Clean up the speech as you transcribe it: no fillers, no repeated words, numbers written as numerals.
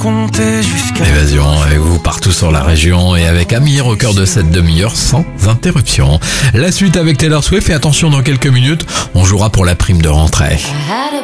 compter jusqu'à... Évasion avec vous partout sur la région et avec Amir au cœur de cette demi-heure sans interruption. La suite avec Taylor Swift et attention, dans quelques minutes, on jouera pour la prime de rentrée. I had a